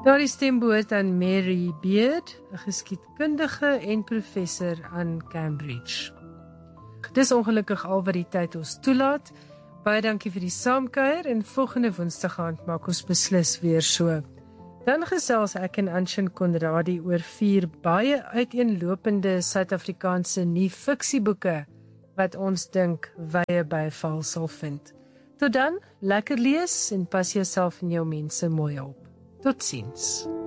Daardie stem behoort aan Mary Beard, 'n geskiedkundige en professor aan Cambridge. Dis ongelukkig al wat die tyd ons toelaat. Baie dankie vir die saamkuier en volgende Woensdag aand maak ons beslis weer so. Dan gesels ek en Anshin Conradie oor 4 baie uiteenlopende Suid-Afrikaanse nie-fiksieboeke wat ons dink wye byval sal vind. Tot dan, lekker lees en pas jouself en jou mense mooi op. Totsiens.